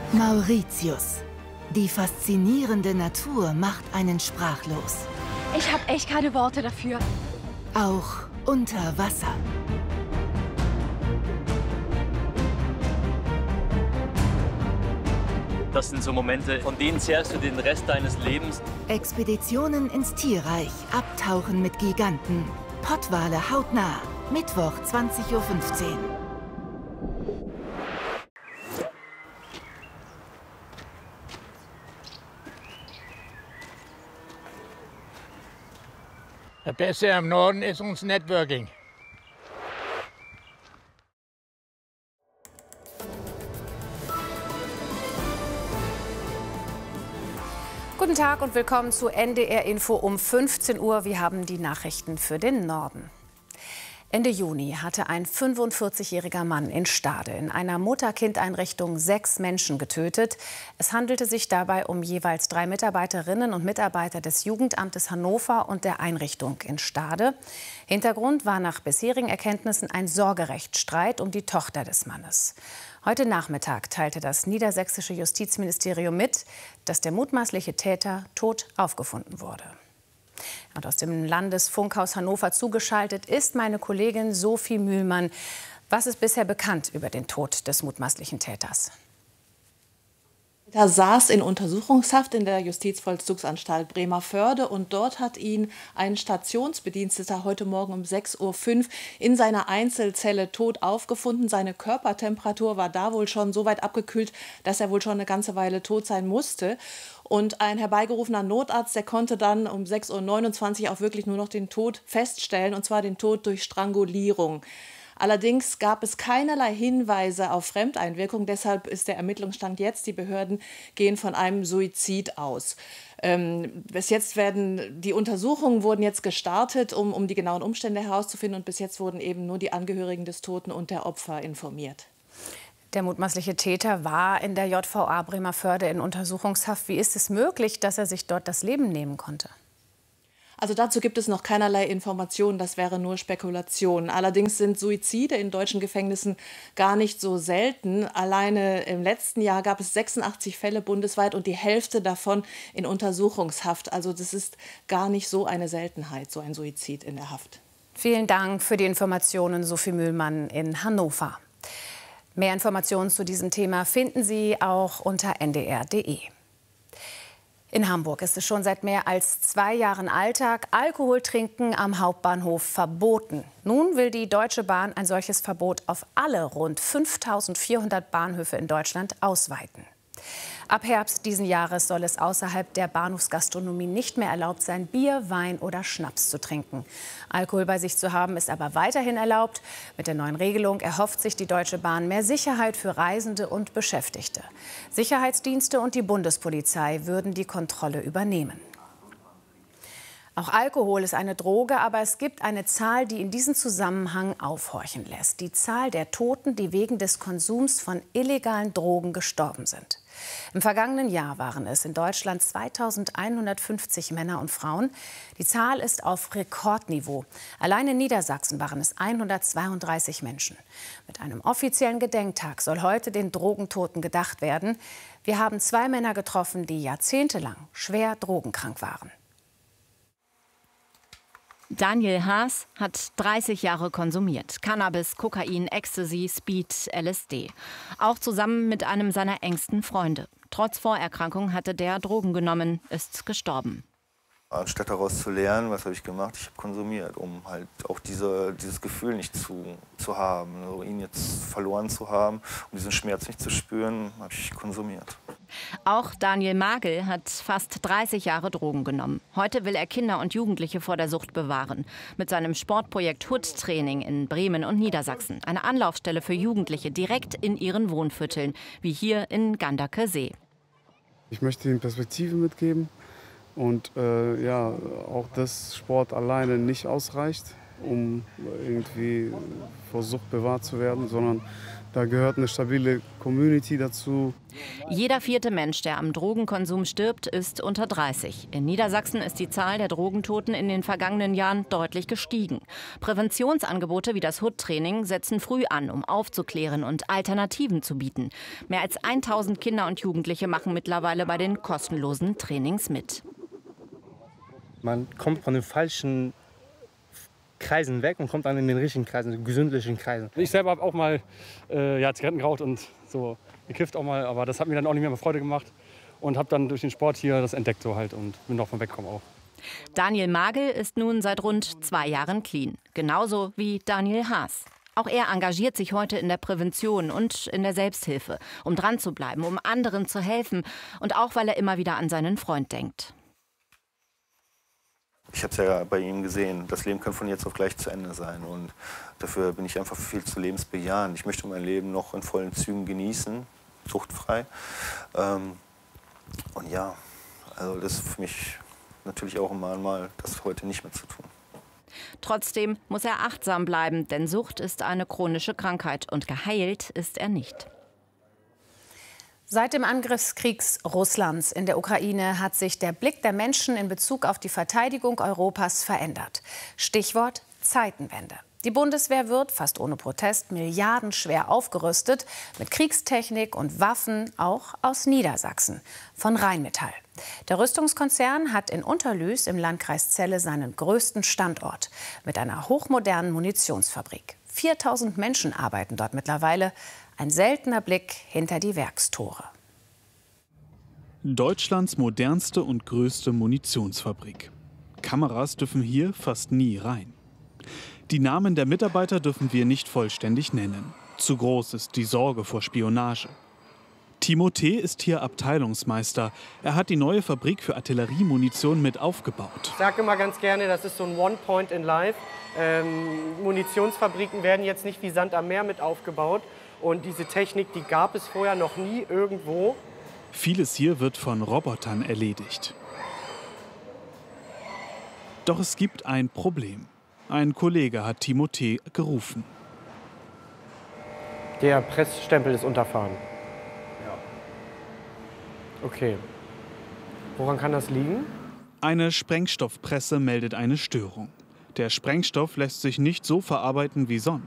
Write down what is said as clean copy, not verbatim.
Mauritius. Die faszinierende Natur macht einen sprachlos. Ich habe echt keine Worte dafür. Auch unter Wasser. Das sind so Momente, von denen zehrst du den Rest deines Lebens. Expeditionen ins Tierreich, Abtauchen mit Giganten. Pottwale hautnah. Mittwoch 20:15 Uhr. Das Beste im Norden ist uns Networking. Guten Tag und willkommen zu NDR Info um 15 Uhr. Wir haben die Nachrichten für den Norden. Ende Juni hatte ein 45-jähriger Mann in Stade in einer Mutter-Kind-Einrichtung 6 Menschen getötet. Es handelte sich dabei um jeweils 3 Mitarbeiterinnen und Mitarbeiter des Jugendamtes Hannover und der Einrichtung in Stade. Hintergrund war nach bisherigen Erkenntnissen ein Sorgerechtsstreit um die Tochter des Mannes. Heute Nachmittag teilte das niedersächsische Justizministerium mit, dass der mutmaßliche Täter tot aufgefunden wurde. Und aus dem Landesfunkhaus Hannover zugeschaltet ist meine Kollegin Sophie Mühlmann. Was ist bisher bekannt über den Tod des mutmaßlichen Täters? Er saß in Untersuchungshaft in der Justizvollzugsanstalt Bremervörde und dort hat ihn ein Stationsbediensteter heute Morgen um 6:05 Uhr in seiner Einzelzelle tot aufgefunden. Seine Körpertemperatur war da wohl schon so weit abgekühlt, dass er wohl schon eine ganze Weile tot sein musste. Und ein herbeigerufener Notarzt, der konnte dann um 6:29 Uhr auch wirklich nur noch den Tod feststellen, und zwar den Tod durch Strangulierung. Allerdings gab es keinerlei Hinweise auf Fremdeinwirkung. Deshalb ist der Ermittlungsstand jetzt, die Behörden gehen von einem Suizid aus. Bis jetzt die Untersuchungen wurden jetzt gestartet, um die genauen Umstände herauszufinden. Und bis jetzt wurden eben nur die Angehörigen des Toten und der Opfer informiert. Der mutmaßliche Täter war in der JVA Bremervörde in Untersuchungshaft. Wie ist es möglich, dass er sich dort das Leben nehmen konnte? Also dazu gibt es noch keinerlei Informationen, das wäre nur Spekulation. Allerdings sind Suizide in deutschen Gefängnissen gar nicht so selten. Alleine im letzten Jahr gab es 86 Fälle bundesweit und die Hälfte davon in Untersuchungshaft. Also das ist gar nicht so eine Seltenheit, so ein Suizid in der Haft. Vielen Dank für die Informationen, Sophie Mühlmann in Hannover. Mehr Informationen zu diesem Thema finden Sie auch unter ndr.de. In Hamburg ist es schon seit mehr als 2 Jahren Alltag. Alkohol trinken am Hauptbahnhof verboten. Nun will die Deutsche Bahn ein solches Verbot auf alle rund 5.400 Bahnhöfe in Deutschland ausweiten. Ab Herbst diesen Jahres soll es außerhalb der Bahnhofsgastronomie nicht mehr erlaubt sein, Bier, Wein oder Schnaps zu trinken. Alkohol bei sich zu haben ist aber weiterhin erlaubt. Mit der neuen Regelung erhofft sich die Deutsche Bahn mehr Sicherheit für Reisende und Beschäftigte. Sicherheitsdienste und die Bundespolizei würden die Kontrolle übernehmen. Auch Alkohol ist eine Droge, aber es gibt eine Zahl, die in diesem Zusammenhang aufhorchen lässt. Die Zahl der Toten, die wegen des Konsums von illegalen Drogen gestorben sind. Im vergangenen Jahr waren es in Deutschland 2.150 Männer und Frauen. Die Zahl ist auf Rekordniveau. Allein in Niedersachsen waren es 132 Menschen. Mit einem offiziellen Gedenktag soll heute den Drogentoten gedacht werden. Wir haben 2 Männer getroffen, die jahrzehntelang schwer drogenkrank waren. Daniel Haas hat 30 Jahre konsumiert. Cannabis, Kokain, Ecstasy, Speed, LSD. Auch zusammen mit einem seiner engsten Freunde. Trotz Vorerkrankung hatte der Drogen genommen, ist gestorben. Anstatt daraus zu lernen, was habe ich gemacht? Ich habe konsumiert, um halt auch dieses Gefühl nicht zu haben. Also ihn jetzt verloren zu haben, um diesen Schmerz nicht zu spüren, habe ich konsumiert. Auch Daniel Magel hat fast 30 Jahre Drogen genommen. Heute will er Kinder und Jugendliche vor der Sucht bewahren. Mit seinem Sportprojekt Hood Training in Bremen und Niedersachsen. Eine Anlaufstelle für Jugendliche direkt in ihren Wohnvierteln, wie hier in Ganderkesee. Ich möchte ihnen Perspektive mitgeben. Und ja, auch dass Sport alleine nicht ausreicht, um irgendwie vor Sucht bewahrt zu werden, sondern Da gehört eine stabile Community dazu. Jeder 4. Mensch, der am Drogenkonsum stirbt, ist unter 30. In Niedersachsen ist die Zahl der Drogentoten in den vergangenen Jahren deutlich gestiegen. Präventionsangebote wie das HUT-Training setzen früh an, um aufzuklären und Alternativen zu bieten. Mehr als 1000 Kinder und Jugendliche machen mittlerweile bei den kostenlosen Trainings mit. Man kommt von den falschen Kreisen weg und kommt dann in den richtigen Kreisen, den gesündlichen Kreisen. Ich selber habe auch mal Zigaretten geraucht und so gekifft auch mal, aber das hat mir dann auch nicht mehr Freude gemacht und habe dann durch den Sport hier das entdeckt so halt und bin noch von weggekommen auch. Daniel Magel ist nun seit rund 2 Jahren clean, genauso wie Daniel Haas. Auch er engagiert sich heute in der Prävention und in der Selbsthilfe, um dran zu bleiben, um anderen zu helfen und auch, weil er immer wieder an seinen Freund denkt. Ich habe es ja bei ihm gesehen, das Leben kann von jetzt auf gleich zu Ende sein und dafür bin ich einfach viel zu lebensbejahend. Ich möchte mein Leben noch in vollen Zügen genießen, suchtfrei. Und ja, also das ist für mich natürlich auch immer einmal, das heute nicht mehr zu tun. Trotzdem muss er achtsam bleiben, denn Sucht ist eine chronische Krankheit und geheilt ist er nicht. Seit dem Angriffskrieg Russlands in der Ukraine hat sich der Blick der Menschen in Bezug auf die Verteidigung Europas verändert. Stichwort Zeitenwende. Die Bundeswehr wird, fast ohne Protest, milliardenschwer aufgerüstet mit Kriegstechnik und Waffen, auch aus Niedersachsen, von Rheinmetall. Der Rüstungskonzern hat in Unterlüß im Landkreis Celle seinen größten Standort mit einer hochmodernen Munitionsfabrik. 4000 Menschen arbeiten dort mittlerweile. Ein seltener Blick hinter die Werkstore. Deutschlands modernste und größte Munitionsfabrik. Kameras dürfen hier fast nie rein. Die Namen der Mitarbeiter dürfen wir nicht vollständig nennen. Zu groß ist die Sorge vor Spionage. Timothée ist hier Abteilungsmeister. Er hat die neue Fabrik für Artilleriemunition mit aufgebaut. Ich sage immer ganz gerne, das ist so ein One Point in Life. Munitionsfabriken werden jetzt nicht wie Sand am Meer mit aufgebaut. Und diese Technik, die gab es vorher noch nie irgendwo. Vieles hier wird von Robotern erledigt. Doch es gibt ein Problem. Ein Kollege hat Timothée gerufen. Der Pressstempel ist unterfahren. Ja. Okay. Woran kann das liegen? Eine Sprengstoffpresse meldet eine Störung. Der Sprengstoff lässt sich nicht so verarbeiten wie sonst.